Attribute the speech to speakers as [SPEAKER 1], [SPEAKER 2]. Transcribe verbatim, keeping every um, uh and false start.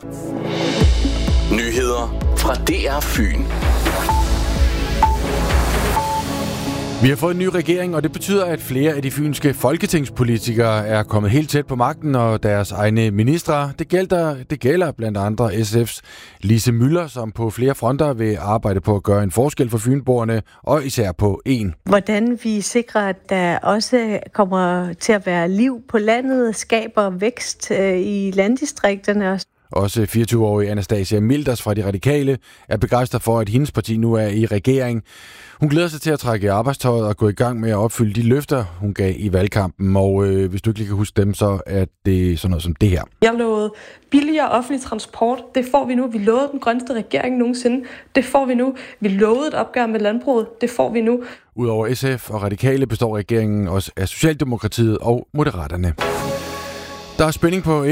[SPEAKER 1] Nyheder fra D R Fyn.
[SPEAKER 2] Vi har fået en ny regering, og det betyder, at flere af de fynske folketingspolitikere er kommet helt tæt på magten og deres egne ministre. Det gælder, det gælder blandt andre S F's Lise Müller, som på flere fronter vil arbejde på at gøre en forskel for fynboerne, og især på en.
[SPEAKER 3] Hvordan vi sikrer, at der også kommer til at være liv på landet, skaber vækst i landdistrikterne.
[SPEAKER 2] Også fireogtyve-årige Anastasia Milders fra De Radikale er begejstret for, at hendes parti nu er i regering. Hun glæder sig til at trække arbejdstøjet og gå i gang med at opfylde de løfter, hun gav i valgkampen. Og øh, hvis du ikke lige kan huske dem, så er det sådan noget som det her.
[SPEAKER 4] Jeg lovede billigere offentlig transport. Det får vi nu. Vi lovede den grønste regering nogensinde. Det får vi nu. Vi lovede et opgør med landbruget. Det får vi nu.
[SPEAKER 2] Udover S F og Radikale består regeringen også af Socialdemokratiet og Moderaterne. Der er spænding på